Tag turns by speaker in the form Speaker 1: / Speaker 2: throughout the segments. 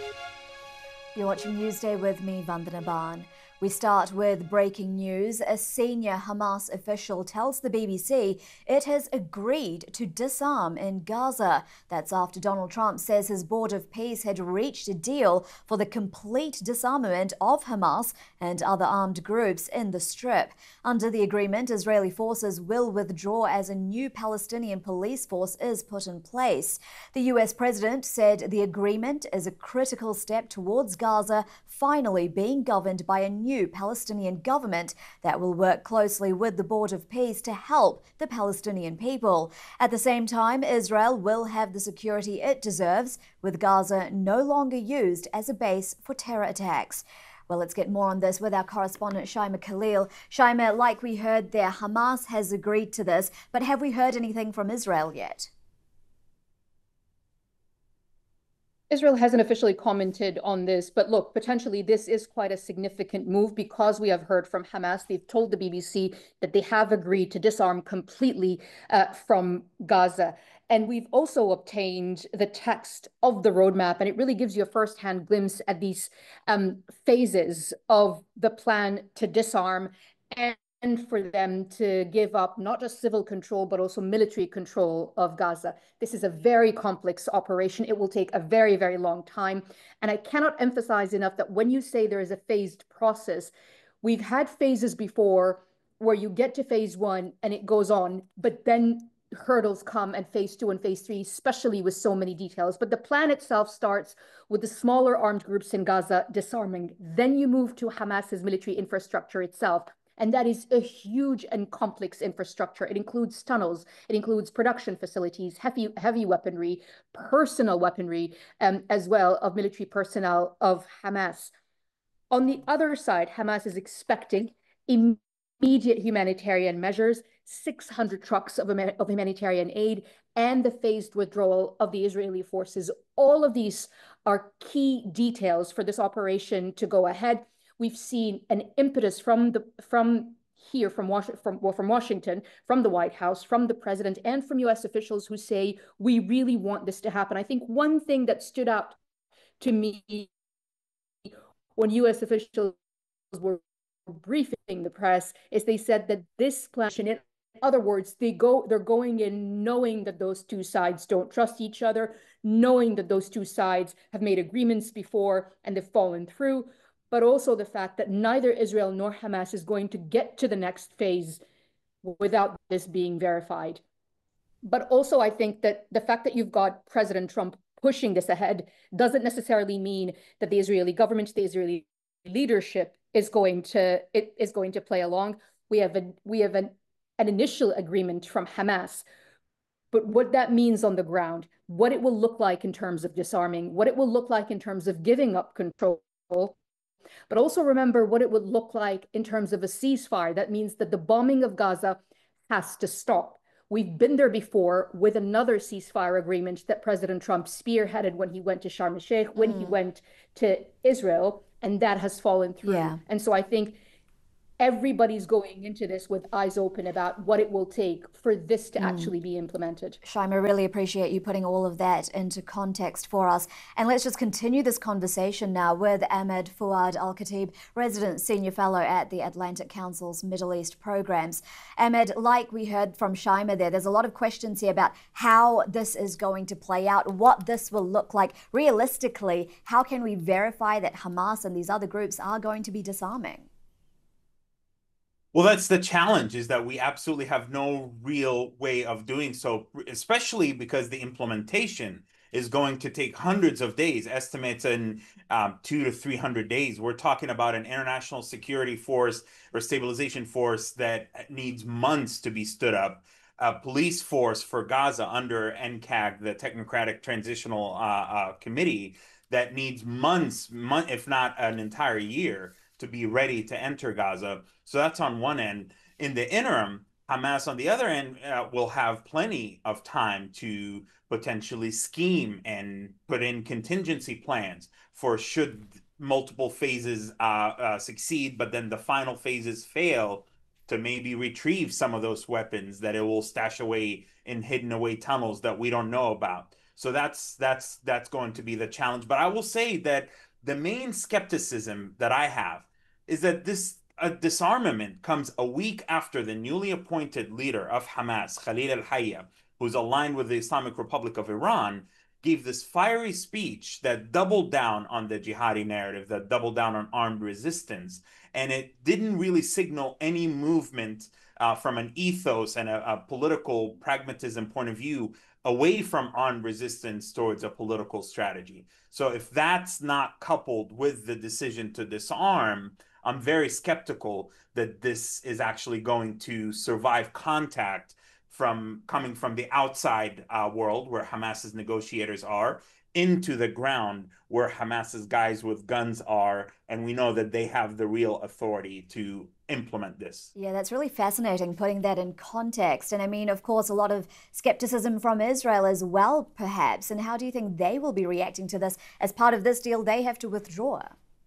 Speaker 1: You're watching Newsday with me, Vandana Ban. We start with breaking news. A senior Hamas official tells the BBC it has agreed to disarm in Gaza. That's after Donald Trump says his board of peace had reached a deal for the complete disarmament of Hamas and other armed groups in the Strip. Under the agreement, Israeli forces will withdraw as a new Palestinian police force is put in place. The US president said the agreement is a critical step towards Gaza finally being governed by a new Palestinian government that will work closely with the Board of Peace to help the Palestinian people. At the same time, Israel will have the security it deserves, with Gaza no longer used as a base for terror attacks. Well, let's get more on this with our correspondent Shaima Khalil. Shaima, like we heard there, Hamas has agreed to this, but have we heard anything from Israel yet?
Speaker 2: Israel hasn't officially commented on this, but look, potentially this is quite a significant move because we have heard from Hamas. They've told the BBC that they have agreed to disarm completely from Gaza. And we've also obtained the text of the roadmap, and it really gives you a firsthand glimpse at these phases of the plan to disarm and for them to give up not just civil control, but also military control of Gaza. This is a very complex operation. It will take a very, very long time. And I cannot emphasize enough that when you say there is a phased process, we've had phases before where you get to phase one and it goes on, but then hurdles come and phase two and phase three, especially with so many details. But the plan itself starts with the smaller armed groups in Gaza disarming. Then you move to Hamas's military infrastructure itself. And that is a huge and complex infrastructure. It includes tunnels, it includes production facilities, heavy weaponry, personal weaponry, as well of military personnel of Hamas. On the other side, Hamas is expecting immediate humanitarian measures, 600 trucks of humanitarian aid, and the phased withdrawal of the Israeli forces. All of these are key details for this operation to go ahead. We've seen an impetus from Washington, from the White House, from the president, and from US officials who say, we really want this to happen. I think one thing that stood out to me when US officials were briefing the press is they said that this plan, in other words, they're going in knowing that those two sides don't trust each other, knowing that those two sides have made agreements before and they've fallen through, but also the fact that neither Israel nor Hamas is going to get to the next phase without this being verified. But also, I think that the fact that you've got President Trump pushing this ahead doesn't necessarily mean that the Israeli government, the Israeli leadership is going to play along. We have an initial agreement from Hamas, but what that means on the ground, what it will look like in terms of disarming, what it will look like in terms of giving up control, but also remember what it would look like in terms of a ceasefire. That means that the bombing of Gaza has to stop. We've been there before with another ceasefire agreement that President Trump spearheaded when he went to Sharm el-Sheikh, when he went to Israel, and that has fallen through.
Speaker 1: Yeah.
Speaker 2: And so I think everybody's going into this with eyes open about what it will take for this to actually be implemented.
Speaker 1: Shaima, really appreciate you putting all of that into context for us. And let's just continue this conversation now with Ahmed Fouad Al-Khatib, resident senior fellow at the Atlantic Council's Middle East programs. Ahmed, like we heard from Shaima there's a lot of questions here about how this is going to play out, what this will look like. Realistically, how can we verify that Hamas and these other groups are going to be disarming?
Speaker 3: Well, that's the challenge, is that we absolutely have no real way of doing so, especially because the implementation is going to take hundreds of days, estimates in 200 to 300 days. We're talking about an international security force or stabilization force that needs months to be stood up, a police force for Gaza under NCAG, the Technocratic Transitional Committee, that needs months, if not an entire year, to be ready to enter Gaza. So that's on one end. In the interim, Hamas on the other end will have plenty of time to potentially scheme and put in contingency plans for should multiple phases succeed, but then the final phases fail, to maybe retrieve some of those weapons that it will stash away in hidden away tunnels that we don't know about. So that's going to be the challenge. But I will say that the main skepticism that I have is that this disarmament comes a week after the newly appointed leader of Hamas, Khalil al-Hayya, who's aligned with the Islamic Republic of Iran, gave this fiery speech that doubled down on the jihadi narrative, that doubled down on armed resistance. And it didn't really signal any movement from an ethos and a political pragmatism point of view away from armed resistance towards a political strategy. So if that's not coupled with the decision to disarm, I'm very skeptical that this is actually going to survive contact from coming from the outside world where Hamas's negotiators are into the ground where Hamas's guys with guns are, and we know that they have the real authority to implement this.
Speaker 1: Yeah, that's really fascinating, putting that in context. And I mean, of course, a lot of skepticism from Israel as well, perhaps. And how do you think they will be reacting to this? As part of this deal, they have to withdraw.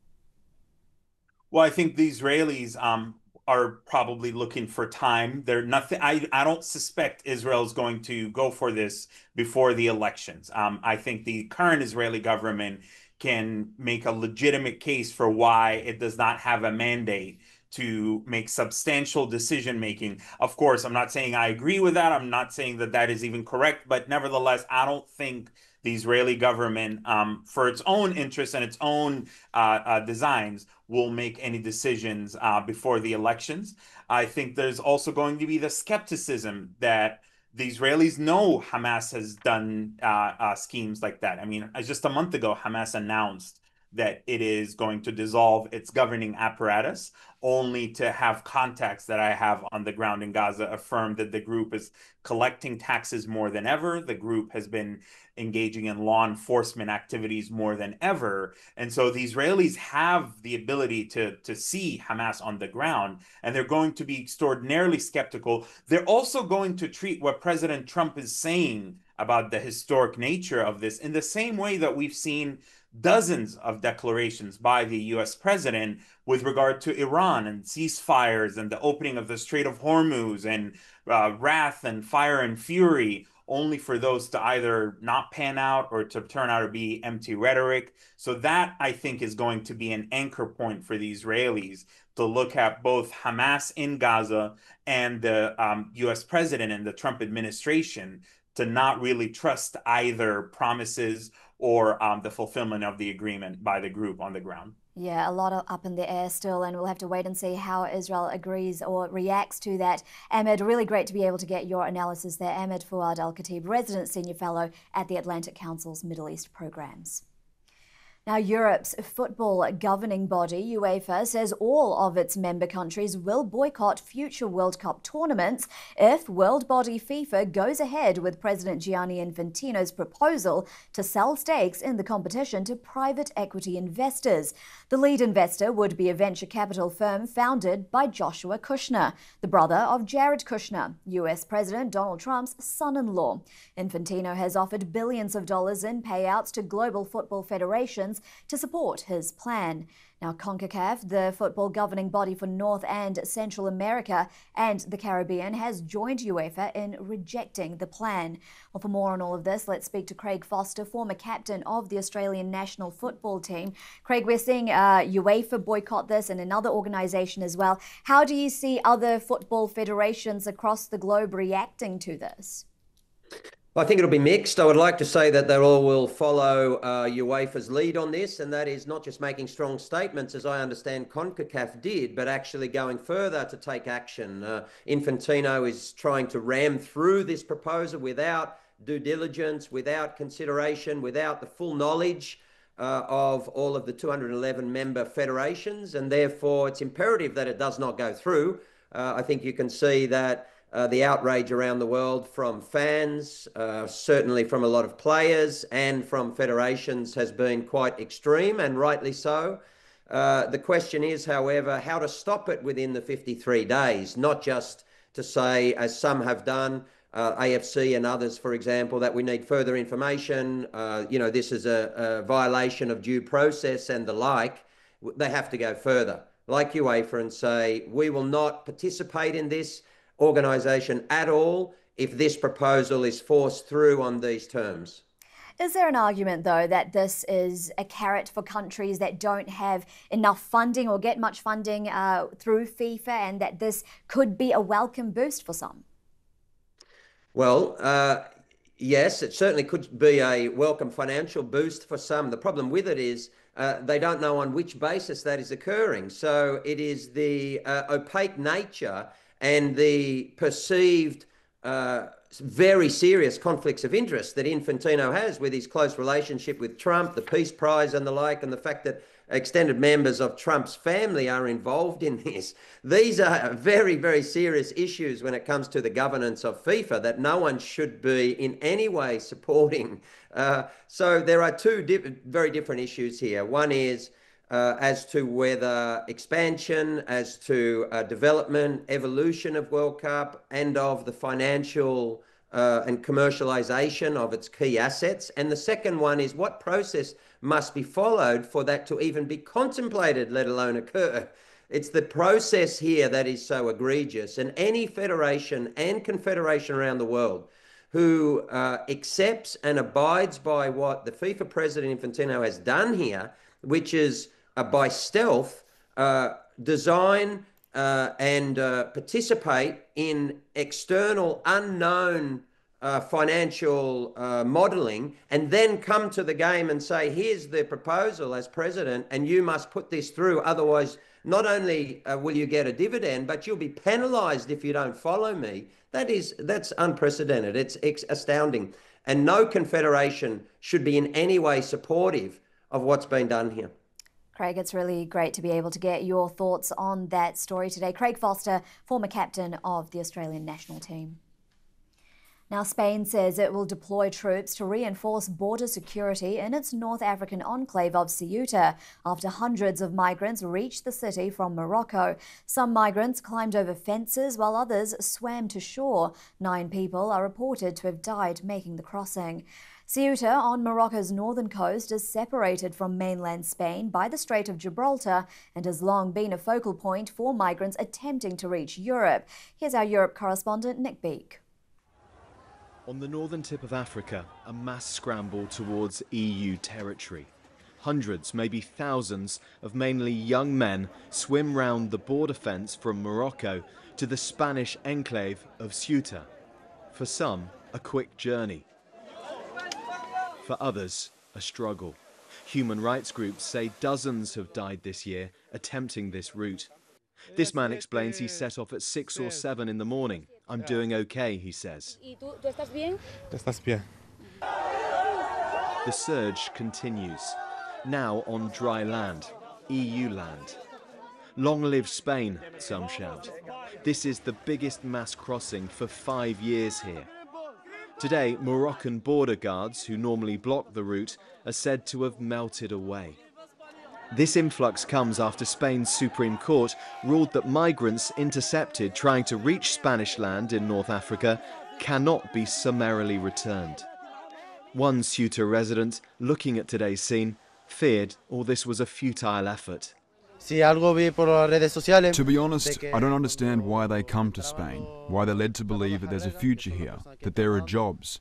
Speaker 3: Well, I think the Israelis are probably looking for time. They're nothing. I don't suspect Israel is going to go for this before the elections. I think the current Israeli government can make a legitimate case for why it does not have a mandate to make substantial decision making. Of course, I'm not saying I agree with that. I'm not saying that that is even correct, but nevertheless, I don't think the Israeli government, for its own interests and its own designs, will make any decisions before the elections. I think there's also going to be the skepticism that the Israelis know Hamas has done schemes like that. I mean, just a month ago, Hamas announced that it is going to dissolve its governing apparatus, only to have contacts that I have on the ground in Gaza affirm that the group is collecting taxes more than ever. The group has been engaging in law enforcement activities more than ever. And so the Israelis have the ability to see Hamas on the ground, and they're going to be extraordinarily skeptical. They're also going to treat what President Trump is saying about the historic nature of this in the same way that we've seen dozens of declarations by the US president with regard to Iran and ceasefires and the opening of the Strait of Hormuz and wrath and fire and fury, only for those to either not pan out or to turn out to be empty rhetoric. So that, I think, is going to be an anchor point for the Israelis to look at both Hamas in Gaza and the US president and the Trump administration, to not really trust either promises or the fulfillment of the agreement by the group on the ground.
Speaker 1: Yeah, a lot of up in the air still, and we'll have to wait and see how Israel agrees or reacts to that. Ahmed, really great to be able to get your analysis there. Ahmed Fouad Al-Khatib, Resident Senior Fellow at the Atlantic Council's Middle East Programs. Now, Europe's football governing body, UEFA, says all of its member countries will boycott future World Cup tournaments if world body FIFA goes ahead with President Gianni Infantino's proposal to sell stakes in the competition to private equity investors. The lead investor would be a venture capital firm founded by Joshua Kushner, the brother of Jared Kushner, US President Donald Trump's son-in-law. Infantino has offered billions of dollars in payouts to global football federations to support his plan. Now, CONCACAF, the football governing body for North and Central America and the Caribbean, has joined UEFA in rejecting the plan. Well, for more on all of this, let's speak to Craig Foster, former captain of the Australian national football team. Craig, we're seeing UEFA boycott this and another organisation as well. How do you see other football federations across the globe reacting to this?
Speaker 4: I think it'll be mixed. I would like to say that they all will follow UEFA's lead on this, and that is not just making strong statements, as I understand CONCACAF did, but actually going further to take action. Infantino is trying to ram through this proposal without due diligence, without consideration, without the full knowledge of all of the 211 member federations, and therefore it's imperative that it does not go through. I think you can see that the outrage around the world from fans, certainly from a lot of players and from federations, has been quite extreme, and rightly so. The question is, however, how to stop it within the 53 days, not just to say, as some have done, AFC and others, for example, that we need further information, this is a violation of due process and the like. They have to go further, like UEFA, and say, we will not participate in this organisation at all if this proposal is forced through on these terms.
Speaker 1: Is there an argument, though, that this is a carrot for countries that don't have enough funding or get much funding through FIFA, and that this could be a welcome boost for some?
Speaker 4: Well, yes, it certainly could be a welcome financial boost for some. The problem with it is they don't know on which basis that is occurring. So it is the opaque nature and the perceived very serious conflicts of interest that Infantino has with his close relationship with Trump, the Peace Prize and the like, and the fact that extended members of Trump's family are involved in this. These are very, very serious issues when it comes to the governance of FIFA that no one should be in any way supporting. So there are two very different issues here. One is as to whether expansion, as to development, evolution of World Cup and of the financial and commercialization of its key assets. And the second one is what process must be followed for that to even be contemplated, let alone occur. It's the process here that is so egregious. And any federation and confederation around the world who accepts and abides by what the FIFA president Infantino has done here, which is by stealth, design and participate in external unknown financial modeling, and then come to the game and say, here's the proposal as president, and you must put this through. Otherwise, not only will you get a dividend, but you'll be penalized if you don't follow me. That's unprecedented. It's astounding. And no confederation should be in any way supportive of what's been done here.
Speaker 1: Craig, it's really great to be able to get your thoughts on that story today. Craig Foster, former captain of the Australian national team. Now, Spain says it will deploy troops to reinforce border security in its North African enclave of Ceuta after hundreds of migrants reached the city from Morocco. Some migrants climbed over fences while others swam to shore. 9 people are reported to have died making the crossing. Ceuta, on Morocco's northern coast, is separated from mainland Spain by the Strait of Gibraltar and has long been a focal point for migrants attempting to reach Europe. Here's our Europe correspondent, Nick Beek.
Speaker 5: On the northern tip of Africa, a mass scramble towards EU territory. Hundreds, maybe thousands, of mainly young men swim round the border fence from Morocco to the Spanish enclave of Ceuta. For some, a quick journey. For others, a struggle. Human rights groups say dozens have died this year attempting this route. This man explains he set off at 6 or 7 in the morning. I'm doing okay, he says. The surge continues, now on dry land, EU land. Long live Spain, some shout. This is the biggest mass crossing for 5 years here. Today, Moroccan border guards, who normally block the route, are said to have melted away. This influx comes after Spain's Supreme Court ruled that migrants intercepted trying to reach Spanish land in North Africa cannot be summarily returned. One Ceuta resident, looking at today's scene, feared all this was a futile effort.
Speaker 6: To be honest, I don't understand why they come to Spain, why they're led to believe that there's a future here, that there are jobs.